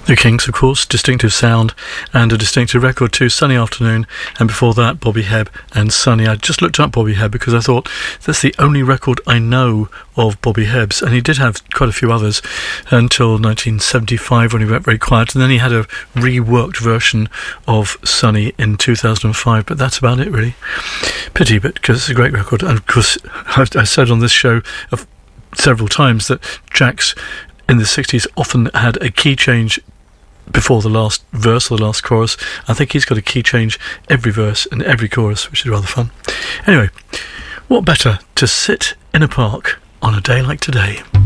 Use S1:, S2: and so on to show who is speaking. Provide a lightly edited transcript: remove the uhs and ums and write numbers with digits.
S1: The Kinks, of course, distinctive sound and a distinctive record too, Sunny Afternoon, and before that Bobby Hebb and Sunny. I just looked up Bobby Hebb because I thought that's the only record I know of Bobby Hebb's, and he did have quite a few others until 1975 when he went very quiet, and then he had a reworked version of Sunny in 2005, but that's about it really. Pity, but because it's a great record, and of course I said on this show several times that Jack's in the 60s often had a key change before the last verse or the last chorus. I think he's got a key change every verse and every chorus, which is rather fun. Anyway, what better to sit in a park on a day like today?